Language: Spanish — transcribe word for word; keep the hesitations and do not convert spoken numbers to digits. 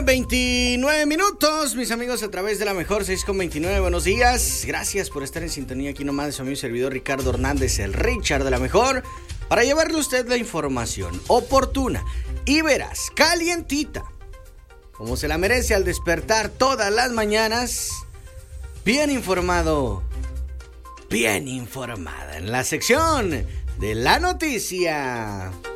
veintinueve minutos, mis amigos, a través de la mejor seis con veintinueve. Buenos días, gracias por estar en sintonía aquí nomás de su amigo y servidor Ricardo Hernández, el Richard de la mejor, para llevarle a usted la información oportuna y veraz, calientita, como se la merece al despertar todas las mañanas. Bien informado, bien informada en la sección de la noticia.